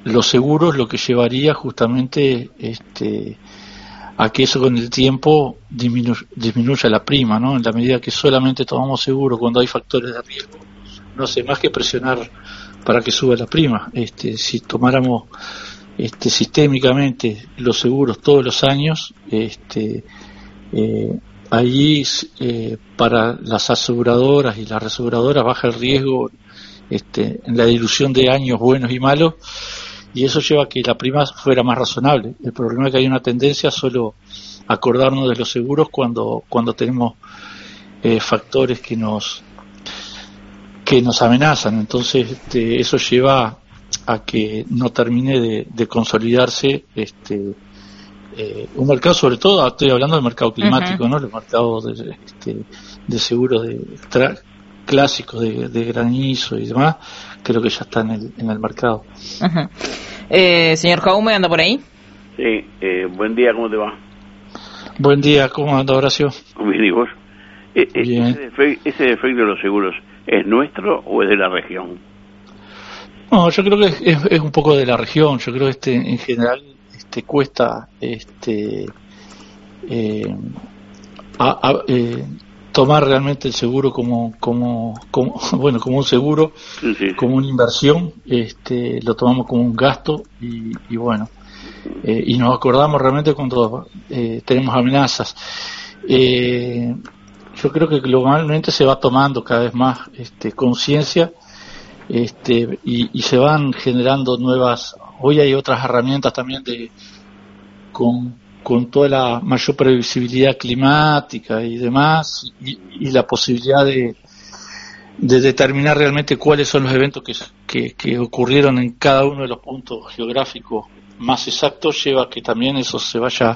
los seguros, lo que llevaría justamente a que eso con el tiempo disminuya la prima, ¿no? En la medida que solamente tomamos seguro cuando hay factores de riesgo, no hace más que presionar para que suba la prima. Si tomáramos sistémicamente los seguros todos los años, allí para las aseguradoras y las reaseguradoras baja el riesgo en la dilución de años buenos y malos, y eso lleva a que la prima fuera más razonable. El problema es que hay una tendencia a solo acordarnos de los seguros cuando tenemos factores que nos amenazan. Entonces eso lleva a que no termine de consolidarse un mercado, sobre todo estoy hablando del mercado climático, ¿no? Los mercados de seguros clásicos de granizo y demás, creo que ya están en el mercado. Señor Jaume, ¿anda por ahí? Sí, buen día, ¿cómo te va? Buen día, ¿cómo anda, Horacio? Bien, ¿y vos? Bien. ¿Ese defecto de los seguros es nuestro o es de la región? No, yo creo que es un poco de la región. Yo creo que en general cuesta tomar realmente el seguro como un seguro, sí. Como una inversión, lo tomamos como un gasto y bueno, y nos acordamos realmente cuando tenemos amenazas. Yo creo que globalmente se va tomando cada vez más conciencia, y se van generando nuevas. Hoy hay otras herramientas también con toda la mayor previsibilidad climática y demás, y la posibilidad de determinar realmente cuáles son los eventos que ocurrieron en cada uno de los puntos geográficos más exactos, lleva a que también eso se vaya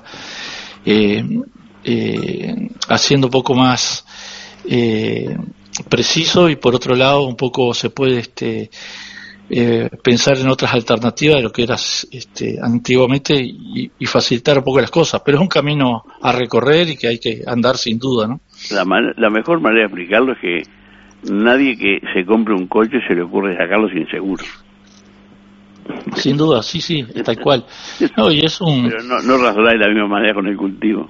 haciendo un poco más preciso, y por otro lado un poco se puede pensar en otras alternativas de lo que era antiguamente y facilitar un poco las cosas, pero es un camino a recorrer y que hay que andar sin duda, ¿no? La mejor manera de explicarlo es que nadie que se compre un coche se le ocurre sacarlo sin seguro. Sin duda, sí, tal cual. No, y es pero no razonar de la misma manera con el cultivo.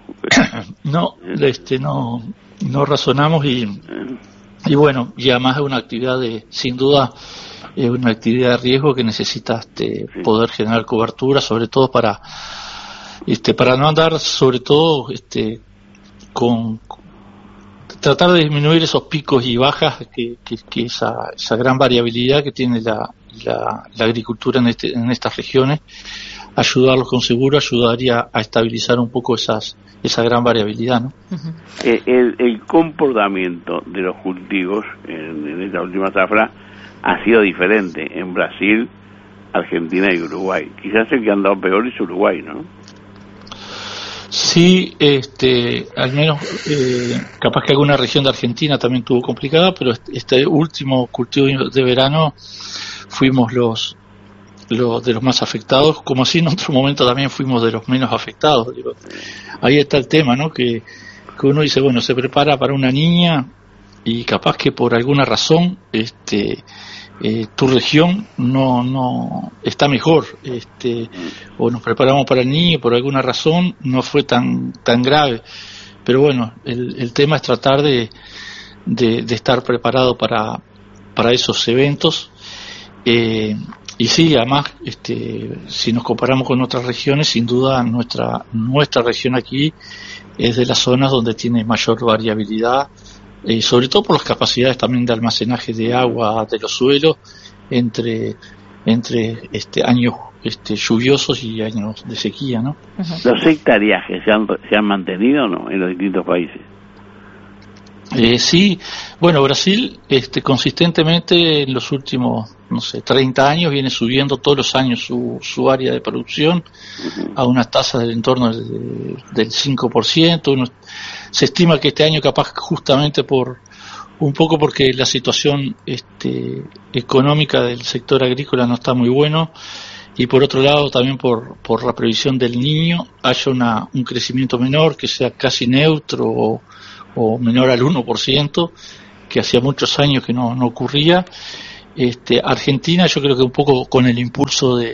no razonamos y bueno, y además es una actividad sin duda, es una actividad de riesgo que necesita poder generar cobertura, sobre todo para no andar, sobre todo con tratar de disminuir esos picos y bajas que esa gran variabilidad que tiene la agricultura en estas regiones. Ayudarlos con seguro ayudaría a estabilizar un poco esa gran variabilidad, ¿no? El comportamiento de los cultivos en esta última zafra ha sido diferente en Brasil, Argentina y Uruguay. Quizás el que ha andado peor es Uruguay, ¿no? Sí, al menos capaz que alguna región de Argentina también tuvo complicada, pero este último cultivo de verano fuimos los de los más afectados, como así en otro momento también fuimos de los menos afectados. Digo, ahí está el tema, ¿no? Que uno dice, bueno, se prepara para una niña y capaz que por alguna razón tu región no está mejor, o nos preparamos para el niño y por alguna razón no fue tan grave, pero bueno, el tema es tratar de estar preparado para esos eventos, y sí, además si nos comparamos con otras regiones, sin duda nuestra región aquí es de las zonas donde tiene mayor variabilidad, sobre todo por las capacidades también de almacenaje de agua de los suelos entre años lluviosos y años de sequía, ¿no? Uh-huh. ¿Los hectareajes se han mantenido o no en los distintos países? Sí, bueno, Brasil consistentemente en los últimos 30 años viene subiendo todos los años su área de producción, uh-huh, a unas tasas del entorno del 5%. Se estima que este año capaz justamente porque la situación económica del sector agrícola no está muy bueno, y por otro lado también por la previsión del Niño haya un crecimiento menor, que sea casi neutro o menor al 1%, que hacía muchos años que no ocurría. Argentina, yo creo que un poco con el impulso de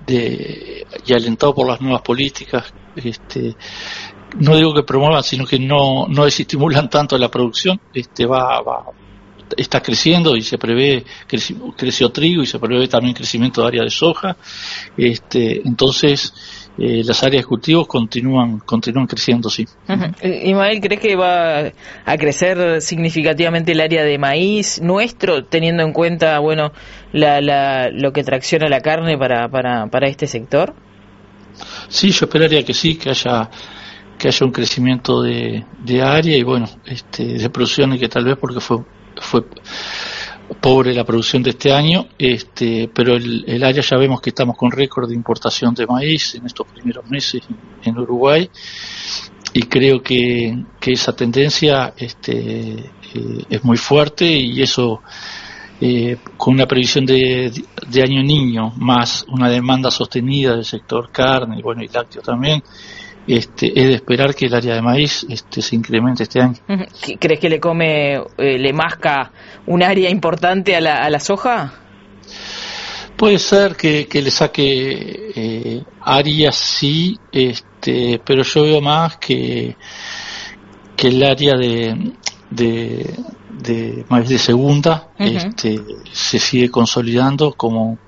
y alentado por las nuevas políticas, no digo que promuevan, sino que no desestimulan tanto la producción, está creciendo y se prevé, creció trigo y se prevé también crecimiento de área de soja, entonces las áreas de cultivos continúan creciendo, sí. Ismael, ¿crees que va a crecer significativamente el área de maíz nuestro, teniendo en cuenta, bueno, lo que tracciona la carne para este sector? Sí, yo esperaría que sí, que haya un crecimiento de área y bueno, de producción, y que tal vez porque fue pobre la producción de este año, pero el área ya vemos que estamos con récord de importación de maíz en estos primeros meses en Uruguay, y creo que esa tendencia es muy fuerte, y eso con una previsión de año niño más una demanda sostenida del sector carne, bueno, y lácteo también, es de esperar que el área de maíz se incremente este año. ¿Crees que le masca un área importante a la soja? Puede ser que le saque áreas, sí, pero yo veo más que el área de maíz de segunda se sigue consolidando como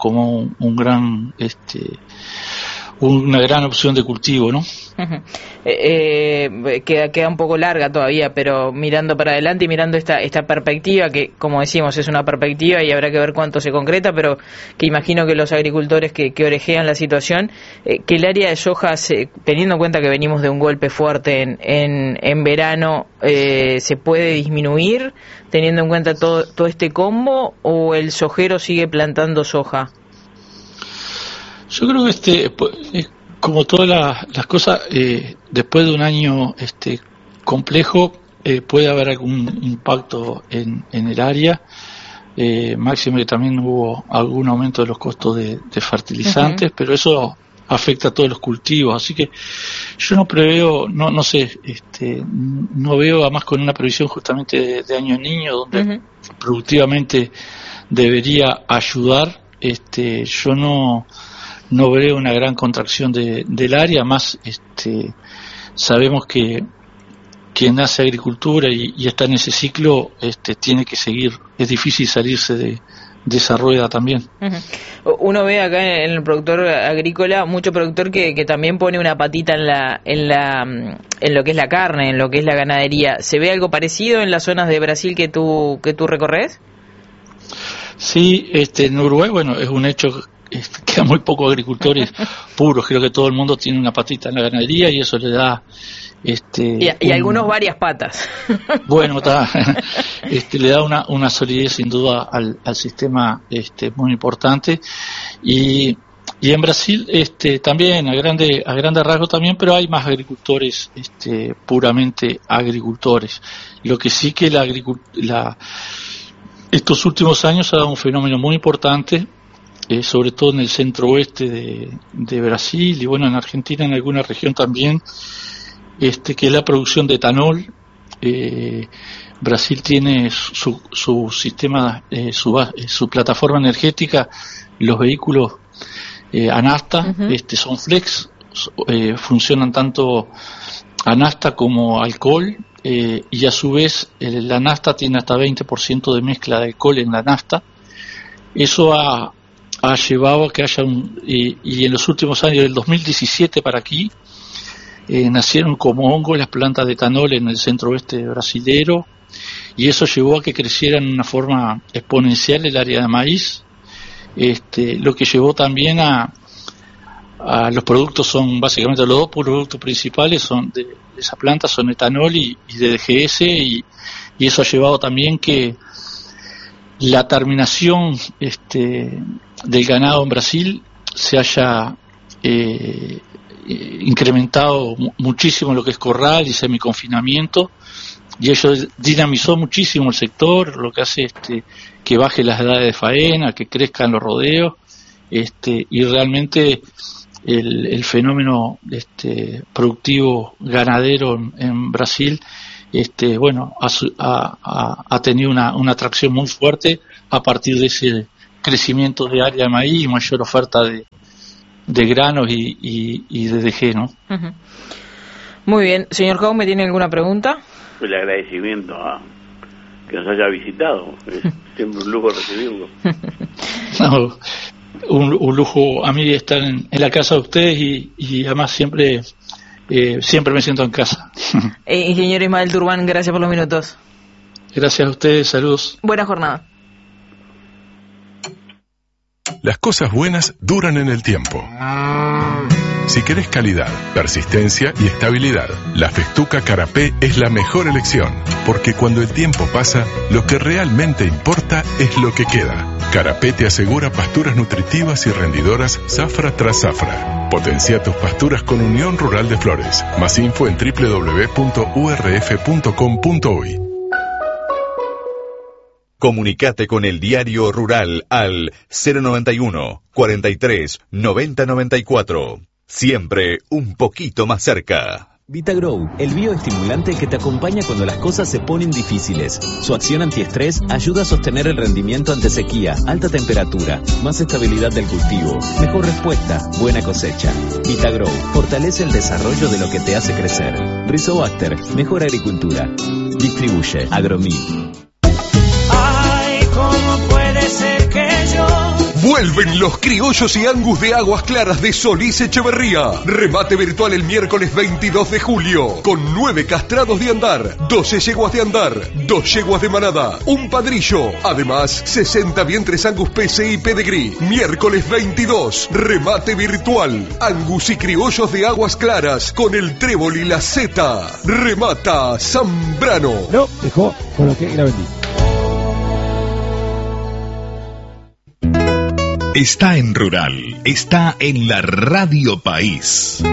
una gran opción de cultivo, ¿no? Queda un poco larga todavía, pero mirando para adelante y mirando esta perspectiva, que como decimos es una perspectiva y habrá que ver cuánto se concreta, pero que imagino que los agricultores que orejean la situación, que el área de soja, teniendo en cuenta que venimos de un golpe fuerte en verano, ¿se puede disminuir teniendo en cuenta todo este combo, o el sojero sigue plantando soja? Yo creo que como todas las cosas, después de un año complejo, puede haber algún impacto en el área, máximo que también hubo algún aumento de los costos de fertilizantes, pero eso afecta a todos los cultivos, así que yo no preveo, no sé, no veo, además con una previsión justamente de año niño, donde productivamente debería ayudar, yo no veo una gran contracción del área, más sabemos que quien hace agricultura y está en ese ciclo tiene que seguir, es difícil salirse de esa rueda también. Uno ve acá en el productor agrícola mucho productor que también pone una patita en lo que es la carne, en lo que es la ganadería. ¿Se ve algo parecido en las zonas de Brasil que tú recorres? Sí, en Uruguay, bueno, es un hecho. Quedan muy pocos agricultores puros, creo que todo el mundo tiene una patita en la ganadería y eso le da y algunos varias patas. Bueno, le da una solidez sin duda al sistema muy importante, y en Brasil también a grande rasgo también, pero hay más agricultores puramente agricultores. Lo que sí que estos últimos años ha dado un fenómeno muy importante, sobre todo en el centro oeste de Brasil y bueno, en Argentina, en alguna región también, que es la producción de etanol. Brasil tiene su sistema, su plataforma energética, los vehículos a nafta, son flex, funcionan tanto a nafta como alcohol, y a su vez la nafta tiene hasta 20% de mezcla de alcohol en la nafta. Eso ha llevado a que haya y en los últimos años, del 2017 para aquí, nacieron como hongos las plantas de etanol en el centro oeste brasilero, y eso llevó a que creciera en una forma exponencial el área de maíz, lo que llevó también a los productos, son básicamente los dos productos principales son de esa planta, son etanol y DDGS, y eso ha llevado también que la terminación del ganado en Brasil se haya incrementado muchísimo lo que es corral y semiconfinamiento, y eso dinamizó muchísimo el sector, lo que hace que baje las edades de faena, que crezcan los rodeos, y realmente el fenómeno productivo ganadero en Brasil bueno, ha tenido una atracción muy fuerte a partir de ese crecimiento de área de maíz y mayor oferta de granos y de DG, ¿no? Uh-huh. Muy bien. Señor Jaume, ¿tiene alguna pregunta? El agradecimiento a que nos haya visitado. Es siempre un lujo recibirlo. No, un lujo a mí estar en la casa de ustedes y además siempre me siento en casa. Ingeniero Ismael Turbán, gracias por los minutos. Gracias a ustedes, saludos. Buena jornada. Las cosas buenas duran en el tiempo. Si querés calidad, persistencia y estabilidad, la Festuca Carapé es la mejor elección, porque cuando el tiempo pasa, lo que realmente importa es lo que queda. Carapé te asegura pasturas nutritivas y rendidoras zafra tras zafra. Potencia tus pasturas con Unión Rural de Flores. Más info en www.urf.com.uy. Comunicate con el Diario Rural al 091 43 90 94. Siempre un poquito más cerca. VitaGrow, el bioestimulante que te acompaña cuando las cosas se ponen difíciles. Su acción antiestrés ayuda a sostener el rendimiento ante sequía, alta temperatura, más estabilidad del cultivo, mejor respuesta, buena cosecha. VitaGrow fortalece el desarrollo de lo que te hace crecer. Rizobacter, mejor agricultura. Distribuye Agromil. Ay, ¿cómo puede ser que yo? Vuelven los criollos y angus de Aguas Claras de Solís Echeverría. Remate virtual el miércoles 22 de julio. Con 9 castrados de andar, 12 yeguas de andar, 2 yeguas de manada, un padrillo. Además, 60 vientres angus PC y pedigrí. Miércoles 22, remate virtual. Angus y criollos de Aguas Claras con el trébol y la seta. Remata Zambrano. No, dejó con lo que la vendí. Está en Rural, está en la Radio País.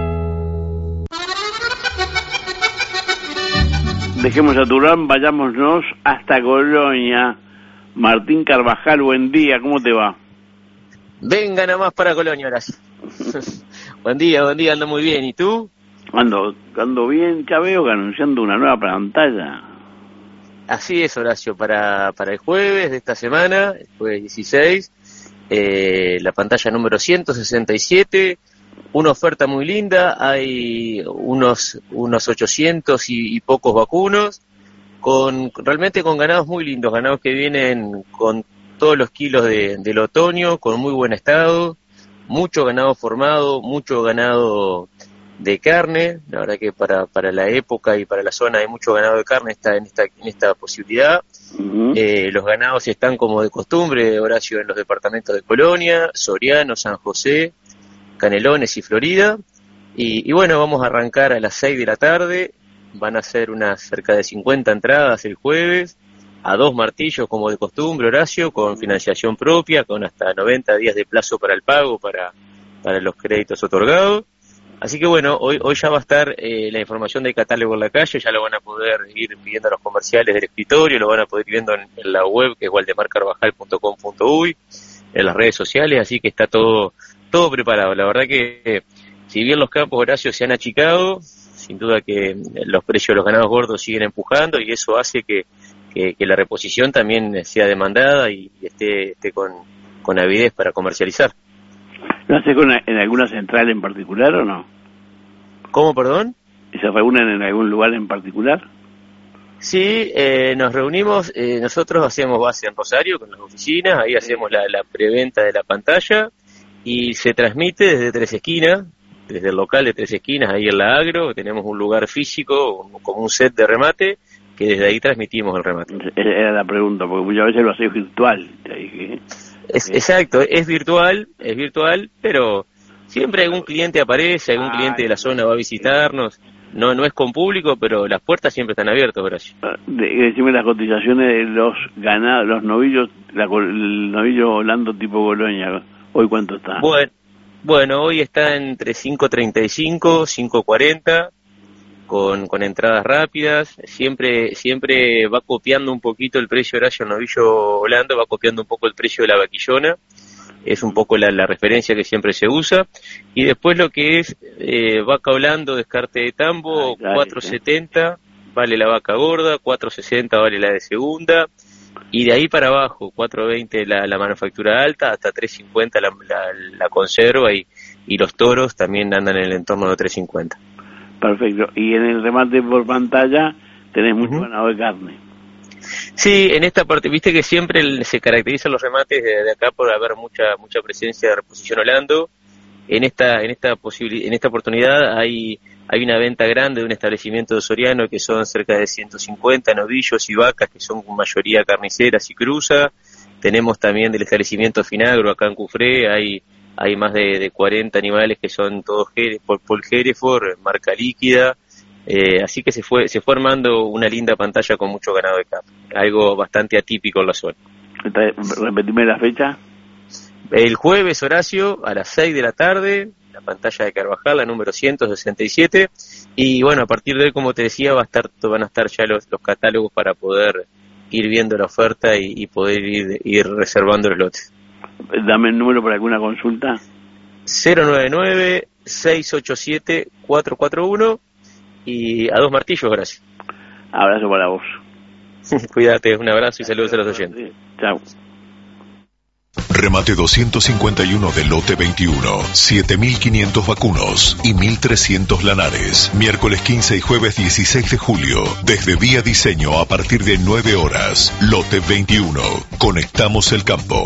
Dejemos a Turán, vayámonos hasta Colonia. Martín Carvajal, buen día, ¿cómo te va? Venga nomás para Colonia, Horacio. Buen día, ando muy bien, ¿y tú? Ando bien, ya veo que anunciando una nueva pantalla. Así es, Horacio, para el jueves de esta semana, el jueves 16, la pantalla número 167, una oferta muy linda, hay unos 800 y pocos vacunos, realmente con ganados muy lindos, ganados que vienen con todos los kilos del otoño, con muy buen estado, mucho ganado formado, mucho ganado de carne. La verdad que para la época y para la zona hay mucho ganado de carne en esta posibilidad. Uh-huh. Los ganados están como de costumbre, Horacio, en los departamentos de Colonia, Soriano, San José, Canelones y Florida. Y bueno, vamos a arrancar a las 6 de la tarde. Van a ser cerca de 50 entradas el jueves, a 2 martillos como de costumbre, Horacio, con financiación propia, con hasta 90 días de plazo para el pago para los créditos otorgados. Así que bueno, hoy ya va a estar la información del catálogo en la calle, ya lo van a poder ir pidiendo a los comerciales del escritorio, lo van a poder ir viendo en la web, que es waldemarcarvajal.com.uy, en las redes sociales, así que está todo preparado. La verdad que si bien los campos, Horacio, se han achicado, sin duda que los precios de los ganados gordos siguen empujando y eso hace que la reposición también sea demandada y esté con avidez para comercializar. ¿Lo hace en alguna central en particular o no? ¿Cómo, perdón? ¿Se reúnen en algún lugar en particular? Sí, nos reunimos, nosotros hacemos base en Rosario con las oficinas, ahí hacemos la preventa de la pantalla y se transmite desde Tres Esquinas, desde el local de Tres Esquinas, ahí en la Agro, tenemos un lugar físico, como un set de remate, que desde ahí transmitimos el remate. Era la pregunta, porque muchas veces lo hacéis virtual. Exacto, es virtual, pero siempre algún cliente aparece, algún cliente de la zona va a visitarnos. No es con público, pero las puertas siempre están abiertas, Horacio. Decime las cotizaciones de los ganados, los novillos, el novillo volando tipo Colonia, ¿hoy cuánto está? Bueno, hoy está entre 5.35, 5.40, con entradas rápidas, siempre va copiando un poquito el precio, Horacio, el novillo volando, va copiando un poco el precio de la vaquillona, es un poco la referencia que siempre se usa, y después lo que es vaca volando, descarte de tambo, 4.70 vale la vaca gorda, 4.60 vale la de segunda, y de ahí para abajo, 4.20 la manufactura alta, hasta 3.50 la conserva, y y los toros también andan en el entorno de 3.50. Perfecto. Y en el remate por pantalla tenés mucho ganado de carne. Sí, en esta parte, viste que siempre se caracterizan los remates de acá por haber mucha presencia de reposición Holando. En esta oportunidad hay una venta grande de un establecimiento de Soriano que son cerca de 150 novillos y vacas que son con mayoría carniceras y cruza. Tenemos también del establecimiento Finagro acá en Cufré, hay más de 40 animales que son todos Paul Hereford, marca líquida. Así que se fue armando una linda pantalla con mucho ganado de carne, algo bastante atípico en la zona. Repetime la fecha. El jueves, Horacio, a las 6 de la tarde, la pantalla de Carvajal, la número 167, y bueno, a partir de hoy, como te decía, van a estar ya los catálogos para poder ir viendo la oferta y poder ir reservando los lotes. Dame el número para alguna consulta. 099-687-441 y a 2 martillos, gracias. Abrazo para vos. Cuídate, un abrazo y saludos a los oyentes. Chao. Remate 251 del lote 21, 7.500 vacunos y 1.300 lanares. Miércoles 15 y jueves 16 de julio. Desde Día Diseño a partir de 9 horas. Lote 21. Conectamos el campo.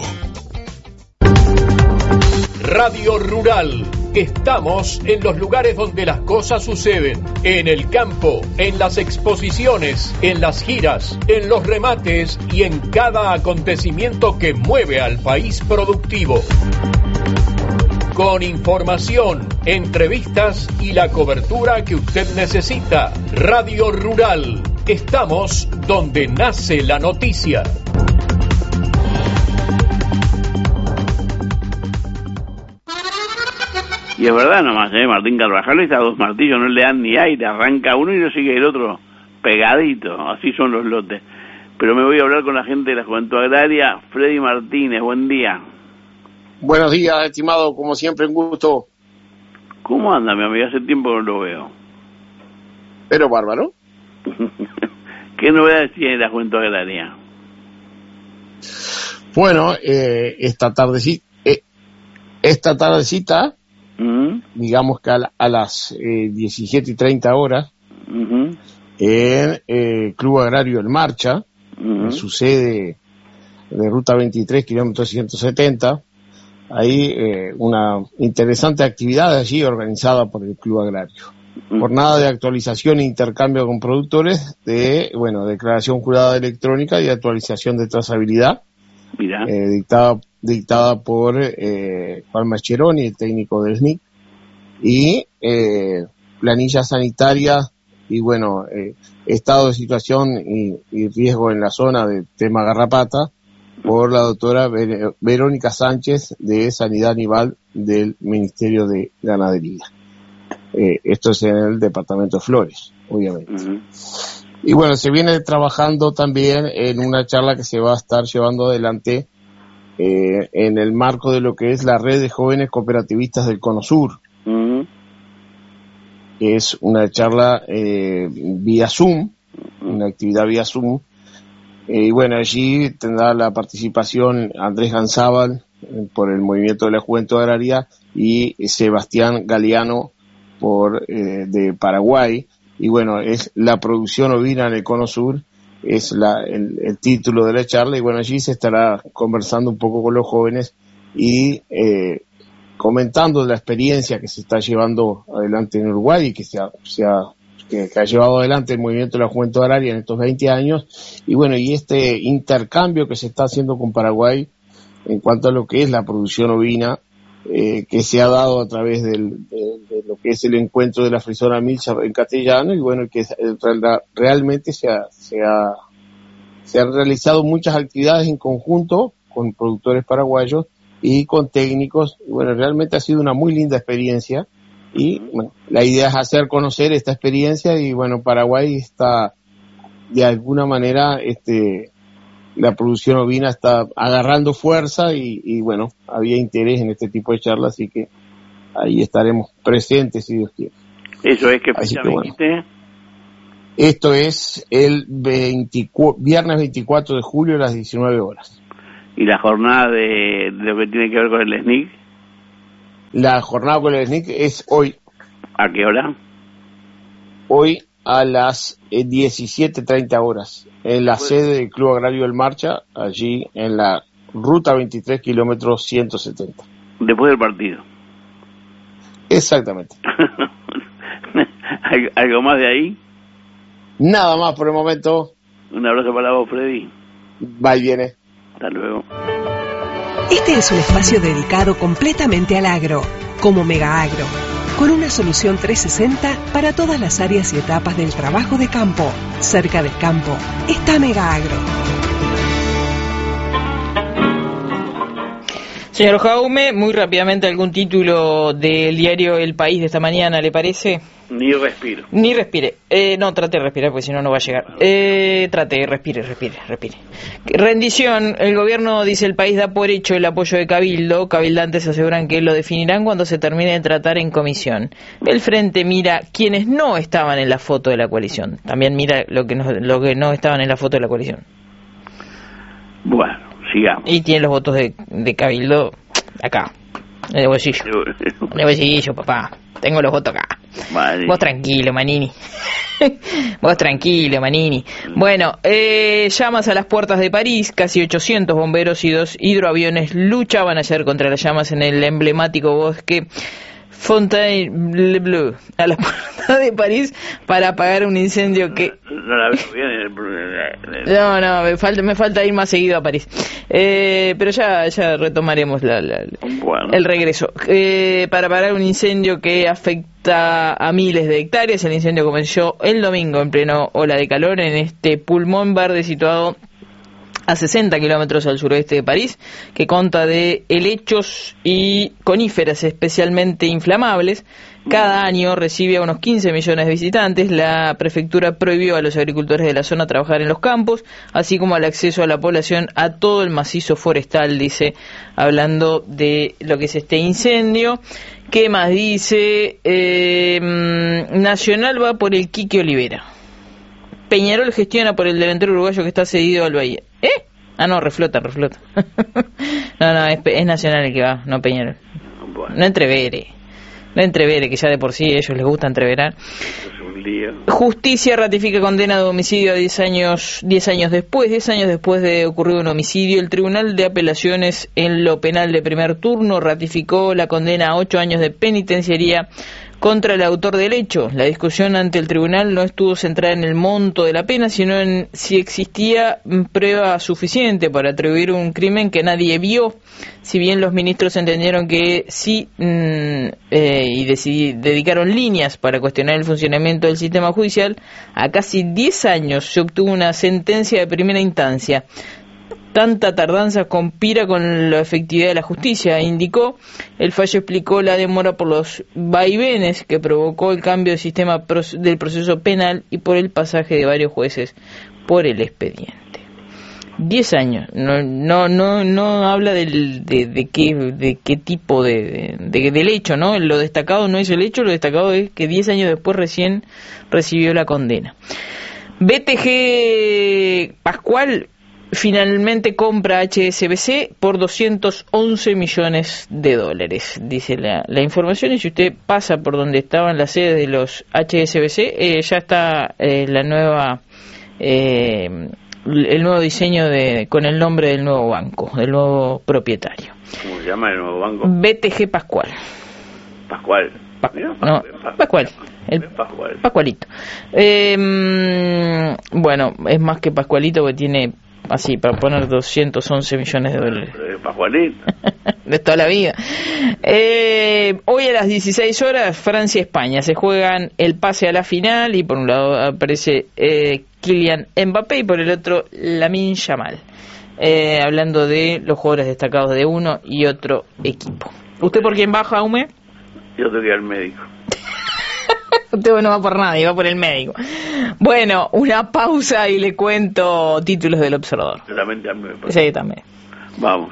Radio Rural. Estamos en los lugares donde las cosas suceden, en el campo, en las exposiciones, en las giras, en los remates y en cada acontecimiento que mueve al país productivo. Con información, entrevistas y la cobertura que usted necesita. Radio Rural. Estamos donde nace la noticia. Y es verdad nomás, Martín Carvajal está a 2 martillos, no le dan ni aire, arranca uno y lo sigue el otro pegadito, así son los lotes. Pero me voy a hablar con la gente de la Juventud Agraria. Freddy Martínez, buen día. Buenos días, estimado, como siempre un gusto. ¿Cómo anda, mi amigo? Hace tiempo que no lo veo. Pero bárbaro. ¿Qué novedades tiene la Juventud Agraria? Bueno, esta tardecita, digamos que a las 17:30 horas, en Club Agrario El Marcha, en su sede de Ruta 23, kilómetro 170, hay una interesante actividad allí organizada por el Club Agrario. Jornada de actualización e intercambio con productores de, declaración jurada electrónica y actualización de trazabilidad, dictada por Juan Mascheroni, el técnico del SNIC, y planilla sanitaria y estado de situación y riesgo en la zona del tema garrapata por la doctora Verónica Sánchez de Sanidad Animal del Ministerio de Ganadería. Esto es en el departamento de Flores, obviamente. Y se viene trabajando también en una charla que se va a estar llevando adelante en el marco de lo que es la red de jóvenes cooperativistas del Cono Sur. Es una charla vía Zoom, una actividad vía Zoom. Y allí tendrá la participación Andrés Ganzábal por el Movimiento de la Juventud Agraria y Sebastián Galeano de Paraguay. Y es la producción ovina en el Cono Sur, es el título de la charla. Y allí se estará conversando un poco con los jóvenes y comentando la experiencia que se está llevando adelante en Uruguay y que ha llevado adelante el Movimiento de la Juventud Agraria en estos 20 años, y este intercambio que se está haciendo con Paraguay en cuanto a lo que es la producción ovina, que se ha dado a través de lo que es el encuentro de la Frisona Milcha en castellano, y que realmente se han realizado muchas actividades en conjunto con productores paraguayos y con técnicos. Realmente ha sido una muy linda experiencia. Y la idea es hacer conocer esta experiencia y Paraguay está de alguna manera la producción ovina está agarrando fuerza y había interés en este tipo de charlas, así que ahí estaremos presentes si Dios quiere. Eso es que dijiste. Esto es el viernes 24 de julio a las 19 horas. ¿Y la jornada de lo que tiene que ver con el SNIC? La jornada con el SNIC es hoy. ¿A qué hora? Hoy a las 17:30 horas, en la sede del Club Agrario del Marcha, allí en la ruta 23, kilómetros 170. Después del partido. Exactamente. ¿Algo más de ahí? Nada más por el momento. Un abrazo para vos, Freddy. Va y viene. Hasta luego. Este es un espacio dedicado completamente al agro, como Mega Agro, con una solución 360 para todas las áreas y etapas del trabajo de campo. Cerca del campo está Mega Agro. Señor Jaume, muy rápidamente algún título del diario El País de esta mañana, ¿le parece? Ni respiro. Ni respire. No, trate de respirar porque si no, no va a llegar. Respire. Rendición. El gobierno, dice El País, da por hecho el apoyo de Cabildo. Cabildantes aseguran que lo definirán cuando se termine de tratar en comisión. El Frente mira quienes no estaban en la foto de la coalición. También mira lo que no estaban en la foto de la coalición. Bueno, sigamos. Y tiene los votos de Cabildo acá, en el bolsillo. En el bolsillo, papá. Tengo los votos acá. Vale. Vos tranquilo, Manini. Bueno, llamas a las puertas de París. Casi 800 bomberos y 2 hidroaviones luchaban ayer contra las llamas en el emblemático bosque Fontainebleau, a las puertas de París, para apagar un incendio que... No la veo bien. Me falta ir más seguido a París. Pero ya retomaremos el regreso. Para apagar un incendio que afecta a miles de hectáreas. El incendio comenzó el domingo en pleno ola de calor en este pulmón verde situado a 60 kilómetros al suroeste de París, que consta de helechos y coníferas especialmente inflamables. Cada año recibe a unos 15 millones de visitantes. La prefectura prohibió a los agricultores de la zona trabajar en los campos, así como el acceso a la población a todo el macizo forestal, dice, hablando de lo que es este incendio. ¿Qué más dice? Nacional va por el Quique Olivera. Peñarol gestiona por el delantero uruguayo que está cedido al Bahía. No, reflota. No, es Nacional el que va, no Peñarol. Bueno. No entrevere, que ya de por sí a ellos les gusta entreverar. Justicia ratifica condena de homicidio a 10 años después de ocurrido un homicidio. El Tribunal de Apelaciones en lo penal de primer turno ratificó la condena a 8 años de penitenciaría contra el autor del hecho. La discusión ante el tribunal no estuvo centrada en el monto de la pena, sino en si existía prueba suficiente para atribuir un crimen que nadie vio. Si bien los ministros entendieron que sí y dedicaron líneas para cuestionar el funcionamiento del sistema judicial, a casi 10 años se obtuvo una sentencia de primera instancia. Tanta tardanza conspira con la efectividad de la justicia, indicó. El fallo explicó la demora por los vaivenes que provocó el cambio de sistema del proceso penal y por el pasaje de varios jueces por el expediente. 10 años, no habla de qué tipo del hecho, ¿no? Lo destacado no es el hecho, lo destacado es que 10 años después recién recibió la condena. BTG Pascual finalmente compra HSBC por $211 millones, dice la información. Y si usted pasa por donde estaban las sedes de los HSBC, ya está el nuevo diseño con el nombre del nuevo banco, del nuevo propietario. ¿Cómo se llama el nuevo banco? BTG Pascual. Pascual. Pascual. Pascualito. Bueno, es más que Pascualito porque tiene... Así, para poner $211 millones. Pascualito. De toda la vida. Hoy a las 16 horas, Francia-España. Se juegan el pase a la final y por un lado aparece Kylian Mbappé y por el otro Lamine Yamal. Hablando de los jugadores destacados de uno y otro equipo. ¿Usted por quién va, Jaume? Yo te voy al médico. Usted no va por nadie, va por el médico. Bueno, una pausa y le cuento títulos del Observador. Sí, también. Vamos.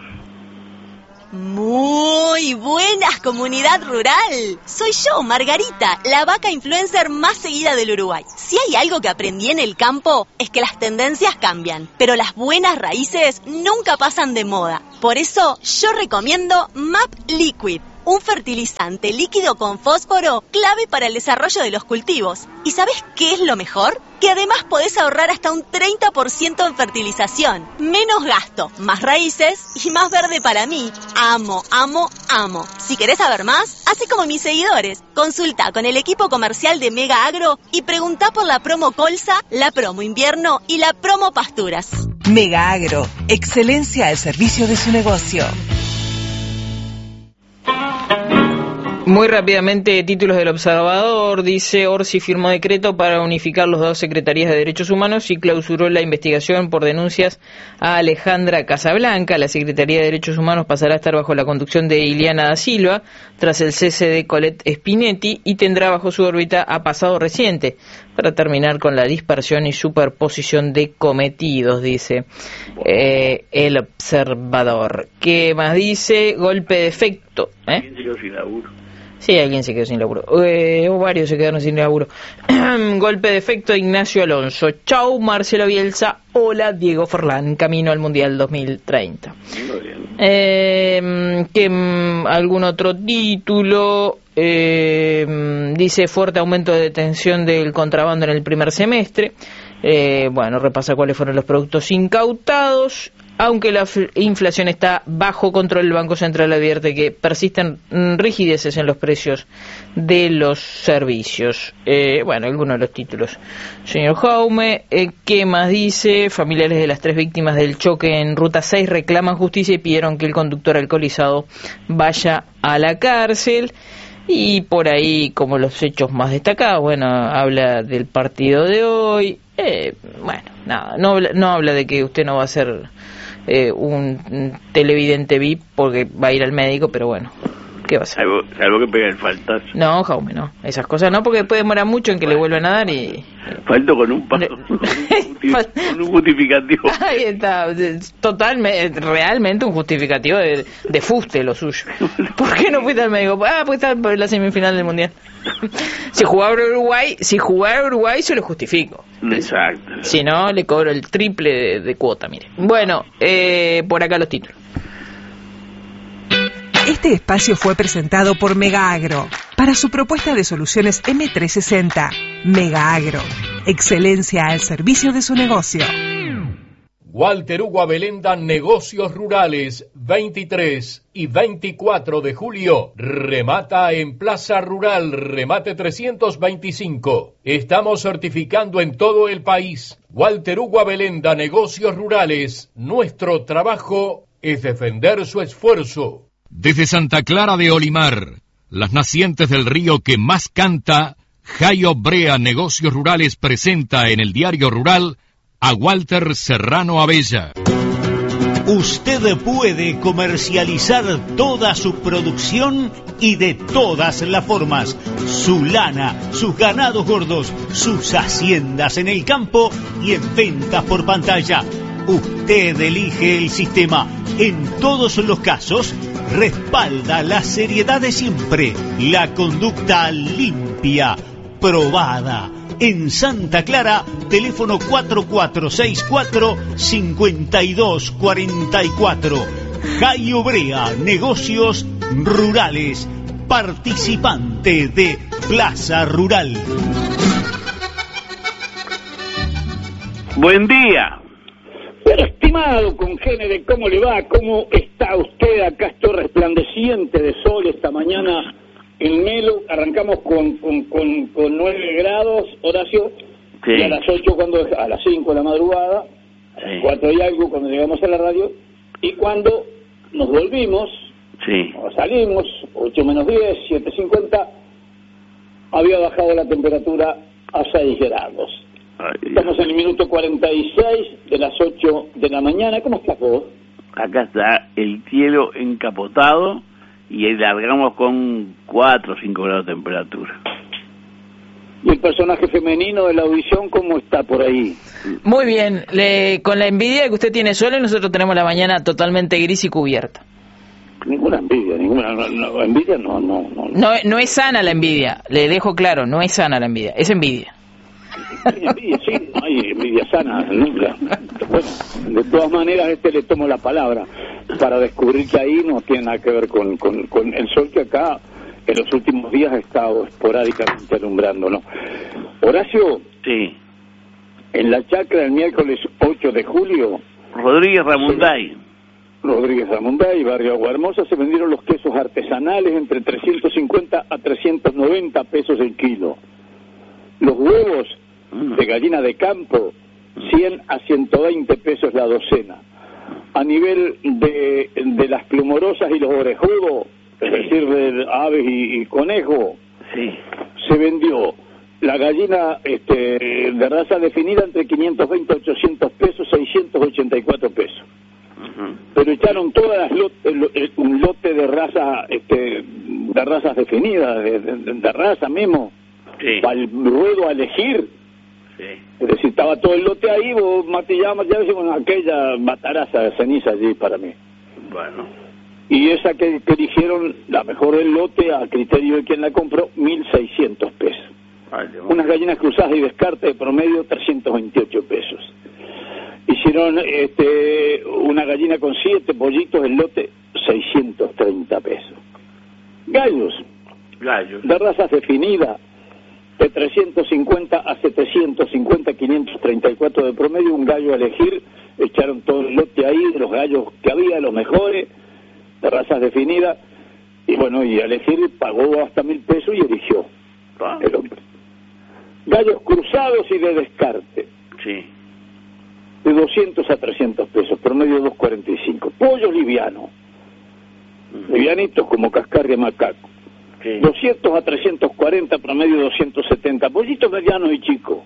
Muy buenas, comunidad rural. Soy yo, Margarita, la vaca influencer más seguida del Uruguay. Si hay algo que aprendí en el campo, es que las tendencias cambian, pero las buenas raíces nunca pasan de moda. Por eso, yo recomiendo MAP Liquid. un fertilizante líquido con fósforo clave para el desarrollo de los cultivos. ¿Y sabes qué es lo mejor? Que además podés ahorrar hasta un 30% en fertilización. Menos gasto, más raíces y más verde para mí. Amo, amo, amo. Si querés saber más, hacé como mis seguidores. Consulta con el equipo comercial de Mega Agro y preguntá por la promo Colza, la promo Invierno y la promo Pasturas. Mega Agro, excelencia al servicio de su negocio. Muy rápidamente, títulos del Observador. Dice: Orsi firmó decreto para unificar las dos secretarías de Derechos Humanos y clausuró la investigación por denuncias a Alejandra Casablanca. La Secretaría de Derechos Humanos pasará a estar bajo la conducción de Ileana da Silva tras el cese de Colette Spinetti y tendrá bajo su órbita a Pasado Reciente para terminar con la dispersión y superposición de cometidos, dice el Observador. ¿Qué más dice? Golpe de efecto. ¿Quién se quedó sin laburo? Sí, alguien se quedó sin laburo. O varios se quedaron sin laburo. Golpe de efecto, Ignacio Alonso. Chau, Marcelo Bielsa. Hola, Diego Forlán. Camino al Mundial 2030. ¿Algún otro título? Dice: fuerte aumento de detención del contrabando en el primer semestre. Bueno, repasa cuáles fueron los productos incautados. Aunque la inflación está bajo control, el Banco Central advierte que persisten rigideces en los precios de los servicios. Bueno, algunos de los títulos. Señor Jaume, ¿qué más dice? Familiares de las 3 víctimas del choque en Ruta 6 reclaman justicia y pidieron que el conductor alcoholizado vaya a la cárcel. Y por ahí, como los hechos más destacados, bueno, habla del partido de hoy. Bueno, nada, no habla de que usted no va a ser un televidente VIP porque va a ir al médico, pero bueno, ¿qué va a hacer? Salvo que pega el faltazo. No, Jaume, no, esas cosas no, porque después demora mucho en que le vuelvan a dar y... Falto con un paso, con un justificativo. Ahí está, totalmente, realmente un justificativo de fuste lo suyo. ¿Por qué no fuiste al médico? Pues está por la semifinal del Mundial. Si jugaba Uruguay se lo justifico. Exacto. Si no, le cobro el triple de cuota, mire. Bueno, por acá los títulos. Este espacio fue presentado por Mega Agro para su propuesta de soluciones M360. Mega Agro, excelencia al servicio de su negocio. Walter Hugo Abelenda, Negocios Rurales, 23 y 24 de julio. Remata en Plaza Rural, remate 325. Estamos certificando en todo el país. Walter Hugo Abelenda, Negocios Rurales. Nuestro trabajo es defender su esfuerzo. Desde Santa Clara de Olimar, las nacientes del río que más canta, Jayo Brea Negocios Rurales presenta en el Diario Rural a Walter Serrano Abella. Usted puede comercializar toda su producción y de todas las formas. Su lana, sus ganados gordos, sus haciendas en el campo y en ventas por pantalla. Usted elige el sistema. En todos los casos, respalda la seriedad de siempre, la conducta limpia, probada. En Santa Clara, teléfono 4464-5244. Jayo Brea, Negocios Rurales, participante de Plaza Rural. Buen día. Pero estimado congénere, ¿cómo le va? ¿Cómo está usted? Acá estoy resplandeciente de sol esta mañana en Melo. Arrancamos con 9 grados, Horacio, sí. Y a las 8 a las 5 de la madrugada, a las 4 y algo cuando llegamos a la radio, y cuando nos volvimos, sí, o salimos, 8 menos 10, 7:50, había bajado la temperatura a 6 grados. Estamos en el minuto 46 de las 8 de la mañana. ¿Cómo estás vos? Acá está el cielo encapotado y largamos con 4 o 5 grados de temperatura. ¿Y el personaje femenino de la audición cómo está por ahí? Muy bien, con la envidia que usted tiene sol, nosotros tenemos la mañana totalmente gris y cubierta. Ninguna envidia, envidia no. No es sana la envidia, le dejo claro, no es sana la envidia, es envidia. Envidia, sí, no hay envidia sana nunca. Bueno, de todas maneras le tomo la palabra. para descubrir que ahí no tiene nada que ver con el sol que acá en los últimos días ha estado esporádicamente alumbrando, ¿no? Horacio. Sí. En la chacra el miércoles 8 de julio... Rodríguez Ramunday, Barrio Agua Hermosa, se vendieron los quesos artesanales entre 350 a 390 pesos el kilo. Los huevos de gallina de campo, 100 a 120 pesos la docena. A nivel de las plumorosas y los orejudos, es decir, de aves y conejo, se vendió la gallina de raza definida entre 520 a 800 pesos, 684 pesos. Pero echaron todas un lote de raza, de razas definidas, de raza mismo, para el ruedo a elegir. Es decir, estaba todo el lote ahí, vos martillabas, ya decimos, aquella mataraza de ceniza allí para mí. Bueno. Y esa que eligieron, la mejor del lote, a criterio de quien la compró, 1.600 pesos. Unas gallinas cruzadas y descarte de promedio 328 pesos. Hicieron una gallina con 7 pollitos, el lote 630 pesos. Gallos de razas definidas de 350 a 750, 534 de promedio, un gallo a elegir. Echaron todo el lote ahí, de los gallos que había, los mejores, de razas definidas, y bueno, y a elegir pagó hasta 1.000 pesos y eligió el hombre. Gallos cruzados y de descarte. De 200 a 300 pesos, promedio 245. Pollos livianos. Livianitos como cascarria macaco. 200 a 340, promedio 270. Pollitos medianos y chicos.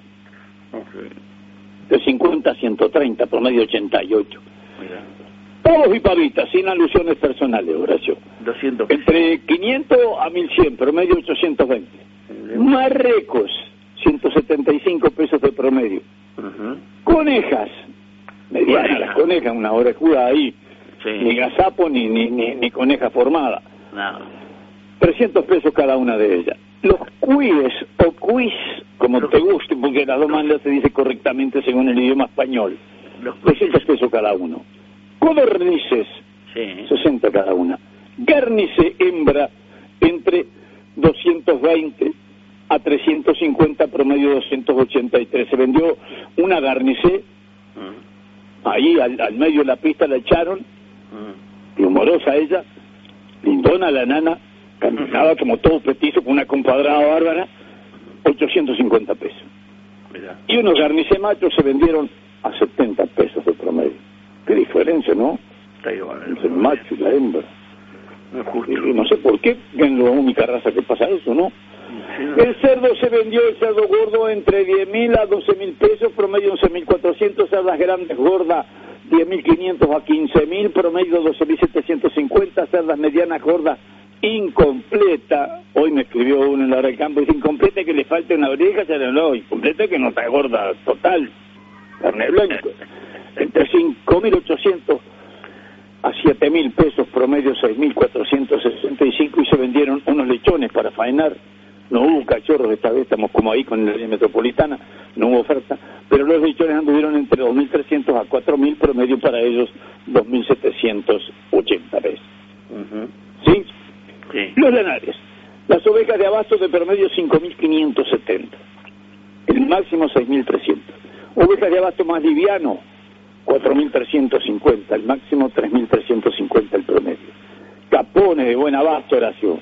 De 50 a 130, promedio 88. Pavos y pavitas, sin alusiones personales, Horacio. 200. Entre 500 a 1100, promedio 820. Marrecos, 175 pesos de promedio. Conejas, medianas las conejas, una orejuda ahí, ni gazapo ni coneja formada. 300 pesos cada una de ellas. Los cuides o cuis, como te guste, porque las dos maneras se dice correctamente según el idioma español. 300 pesos cada uno. Codornices, 60 cada una. Garnice hembra entre 220 a 350, promedio 283. Se vendió una garnice, ahí al medio de la pista la echaron, humorosa ella, lindona la nana, caminaba como todo petizo con una compadrada bárbara, 850 pesos. Y unos garnice machos se vendieron a 70 pesos de promedio. Qué diferencia, ¿no? Entre el macho y la hembra. No sé por qué, es la única raza que pasa eso, ¿no? El cerdo se vendió, el cerdo gordo, entre 10.000 a 12.000 pesos, promedio 11.400, cerdas grandes gordas 10.500 a 15.000, promedio 12.750, cerdas medianas gordas incompleta. Hoy me escribió uno en la hora del campo, dice incompleta que le falta una oreja, no, incompleta que no está gorda, total, carne blanca. Entre 5.800 a 7.000 pesos, promedio 6.465, y se vendieron unos lechones para faenar. No hubo cachorros esta vez, estamos como ahí con la línea metropolitana, no hubo oferta, pero los lechones anduvieron entre 2.300 a 4.000, promedio para ellos 2.780 pesos. ¿Sí? Los lanares, las ovejas de abasto de promedio 5.570, el máximo 6.300. Ovejas de abasto más liviano, 4.350, el máximo 3.350 el promedio. Capones de buen abasto, Horacio.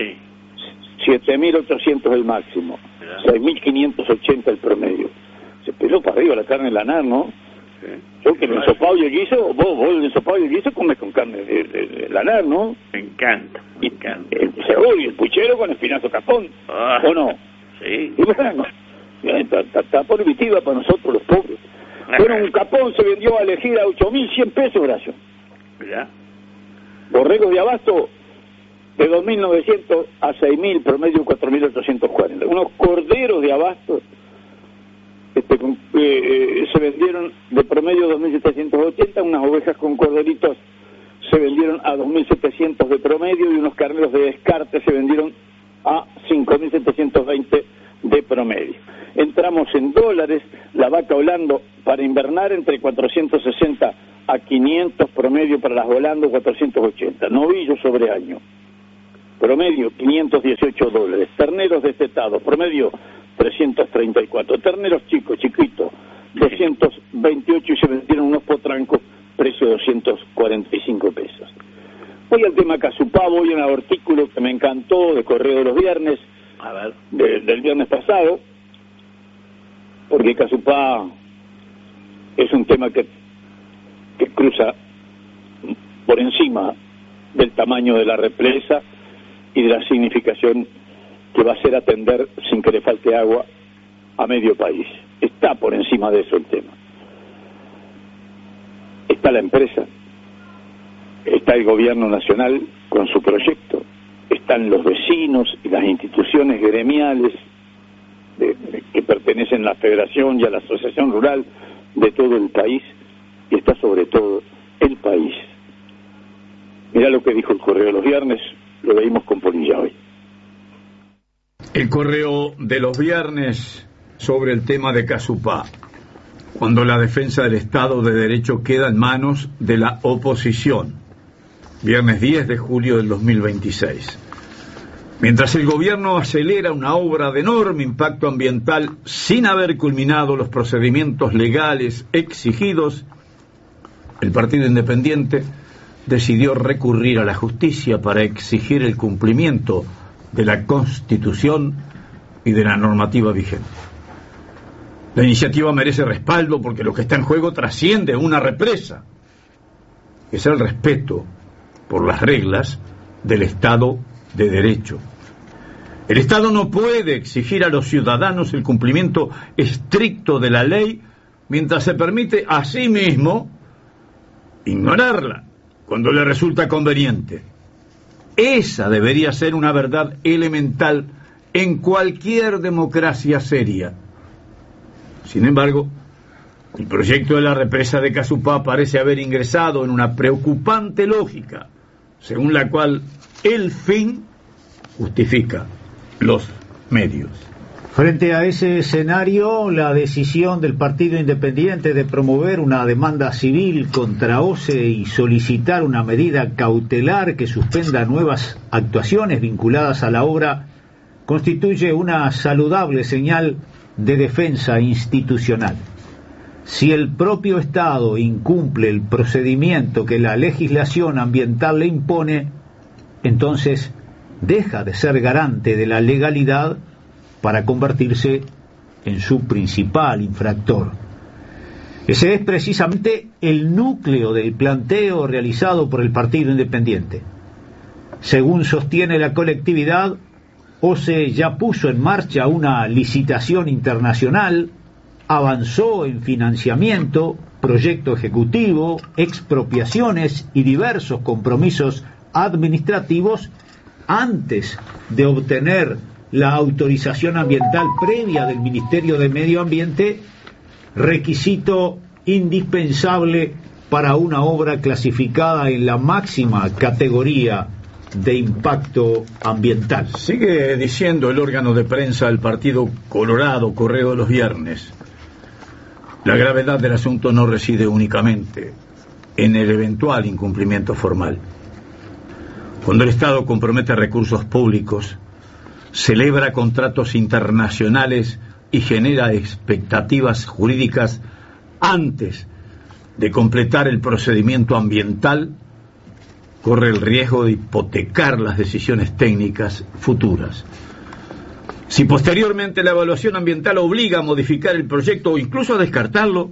7.800 el máximo, 6.580 el promedio. Se peló para arriba la carne lanar, ¿no? Yo que el ensopado y el guiso, vos el ensopado y el guiso comes con carne de lanar, ¿no? Me encanta. El cebolla y el puchero con espinazo capón, ¿o no? Sí. Y bueno, está prohibitiva para nosotros los pobres. Bueno, un capón se vendió a elegir a 8.100 pesos, Horacio. Borregos de abasto de 2.900 a 6.000, promedio 4.840. Unos corderos de abasto se vendieron de promedio 2.780, unas ovejas con corderitos se vendieron a 2.700 de promedio, y unos carneros de descarte se vendieron a 5.720 de promedio. Entramos en dólares, la vaca Holando para invernar entre 460 a 500 promedio para las volando, 480. Novillos sobre año, promedio $518. Terneros destetados, promedio 334. Terneros chiquitos, 228 y se vendieron unos potrancos, precio de 245 pesos. Voy al tema Casupá, voy a un artículo que me encantó de Correo de los Viernes, A ver. del viernes pasado, porque Casupá es un tema que cruza por encima del tamaño de la represa y de la significación que va a ser atender sin que le falte agua a medio país. Está por encima de eso el tema. Está la empresa, está el gobierno nacional con su proyecto, están los vecinos y las instituciones gremiales que pertenecen a la Federación y a la Asociación Rural de todo el país, y está sobre todo el país. Mirá lo que dijo el Correo de los Viernes, lo leímos con Polilla hoy. El Correo de los Viernes sobre el tema de Casupá, cuando la defensa del Estado de Derecho queda en manos de la oposición. Viernes 10 de julio del 2026. Mientras el gobierno acelera una obra de enorme impacto ambiental sin haber culminado los procedimientos legales exigidos, el Partido Independiente decidió recurrir a la justicia para exigir el cumplimiento de la Constitución y de la normativa vigente. La iniciativa merece respaldo porque lo que está en juego trasciende una represa. Es el respeto por las reglas del Estado de Derecho. El Estado no puede exigir a los ciudadanos el cumplimiento estricto de la ley mientras se permite a sí mismo ignorarla cuando le resulta conveniente. Esa debería ser una verdad elemental en cualquier democracia seria. Sin embargo, el proyecto de la represa de Casupá parece haber ingresado en una preocupante lógica, según la cual el fin justifica los medios. Frente a ese escenario, la decisión del Partido Independiente de promover una demanda civil contra OCE y solicitar una medida cautelar que suspenda nuevas actuaciones vinculadas a la obra constituye una saludable señal de defensa institucional. Si el propio Estado incumple el procedimiento que la legislación ambiental le impone, entonces deja de ser garante de la legalidad para convertirse en su principal infractor. Ese es precisamente el núcleo del planteo realizado por el Partido Independiente. Según sostiene la colectividad, OCE ya puso en marcha una licitación internacional, avanzó en financiamiento, proyecto ejecutivo, expropiaciones y diversos compromisos administrativos antes de obtener la autorización ambiental previa del Ministerio de Medio Ambiente, requisito indispensable para una obra clasificada en la máxima categoría de impacto ambiental. Sigue diciendo el órgano de prensa del Partido Colorado, Correo de los Viernes: la gravedad del asunto no reside únicamente en el eventual incumplimiento formal. Cuando el Estado compromete recursos públicos, celebra contratos internacionales y genera expectativas jurídicas antes de completar el procedimiento ambiental, corre el riesgo de hipotecar las decisiones técnicas futuras. Si posteriormente la evaluación ambiental obliga a modificar el proyecto o incluso a descartarlo,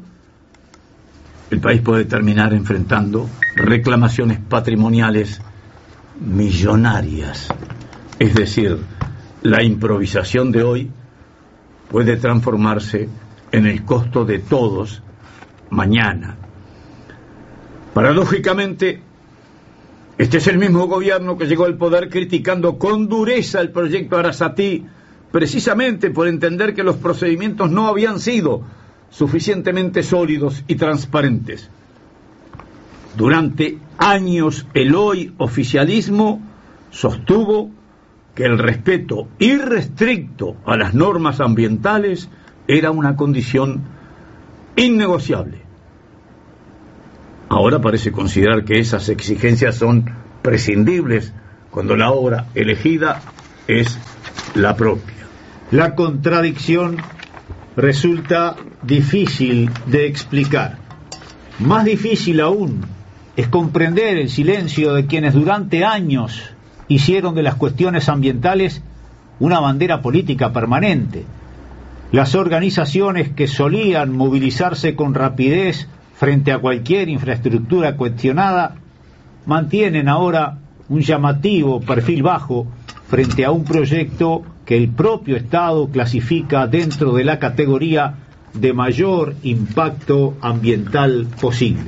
el país puede terminar enfrentando reclamaciones patrimoniales millonarias. Es decir, la improvisación de hoy puede transformarse en el costo de todos mañana. Paradójicamente, este es el mismo gobierno que llegó al poder criticando con dureza el proyecto Arasatí, precisamente por entender que los procedimientos no habían sido suficientemente sólidos y transparentes. Durante años el hoy oficialismo sostuvo que el respeto irrestricto a las normas ambientales era una condición innegociable. Ahora parece considerar que esas exigencias son prescindibles cuando la obra elegida es la propia. La contradicción resulta difícil de explicar. Más difícil aún es comprender el silencio de quienes durante años hicieron de las cuestiones ambientales una bandera política permanente. Las organizaciones que solían movilizarse con rapidez frente a cualquier infraestructura cuestionada mantienen ahora un llamativo perfil bajo frente a un proyecto que el propio Estado clasifica dentro de la categoría de mayor impacto ambiental posible.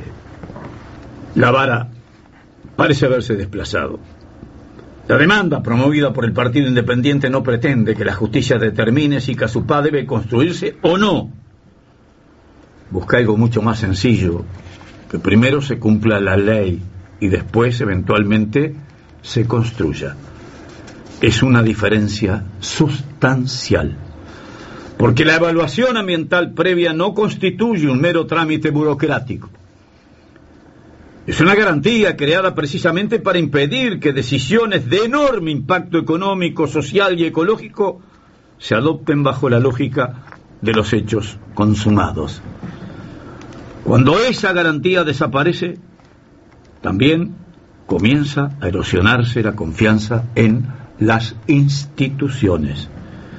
La vara parece haberse desplazado. La demanda promovida por el Partido Independiente no pretende que la justicia determine si Casupá debe construirse o no. Busca algo mucho más sencillo, que primero se cumpla la ley y después eventualmente se construya. Es una diferencia sustancial, porque la evaluación ambiental previa no constituye un mero trámite burocrático. Es una garantía creada precisamente para impedir que decisiones de enorme impacto económico, social y ecológico se adopten bajo la lógica de los hechos consumados. Cuando esa garantía desaparece, también comienza a erosionarse la confianza en las instituciones.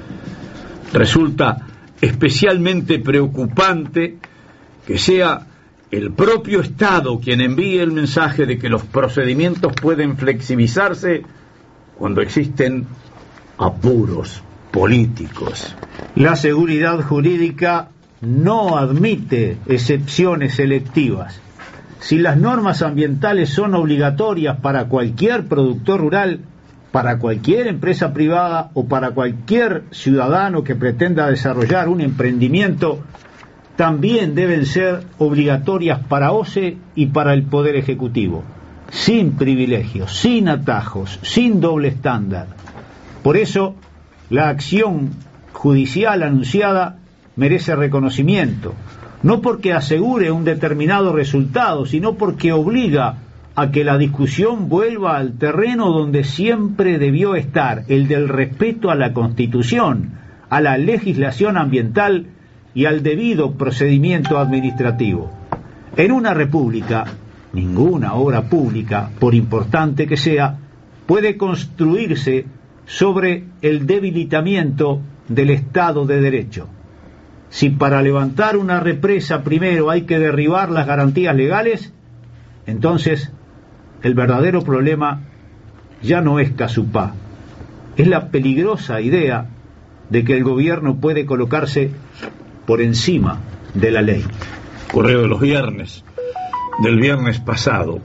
Resulta especialmente preocupante que sea el propio Estado quien envíe el mensaje de que los procedimientos pueden flexibilizarse cuando existen apuros políticos. La seguridad jurídica no admite excepciones selectivas. Si las normas ambientales son obligatorias para cualquier productor rural, para cualquier empresa privada o para cualquier ciudadano que pretenda desarrollar un emprendimiento, también deben ser obligatorias para OCE y para el Poder Ejecutivo, sin privilegios, sin atajos, sin doble estándar. Por eso, la acción judicial anunciada merece reconocimiento, no porque asegure un determinado resultado, sino porque obliga a que la discusión vuelva al terreno donde siempre debió estar, el del respeto a la Constitución, a la legislación ambiental y al debido procedimiento administrativo. En una república, ninguna obra pública, por importante que sea, puede construirse sobre el debilitamiento del Estado de Derecho. Si para levantar una represa primero hay que derribar las garantías legales, entonces el verdadero problema ya no es Casupá, es la peligrosa idea de que el gobierno puede colocarse por encima de la ley. Correo de los viernes, del viernes pasado.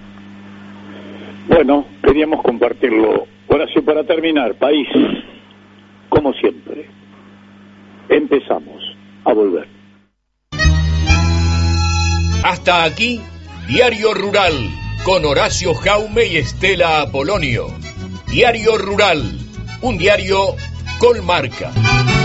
Bueno, queríamos compartirlo. Horacio, para terminar, país, como siempre, empezamos a volver. Hasta aquí, Diario Rural, con Horacio Jaume y Estela Apolonio. Diario Rural, un diario con marca.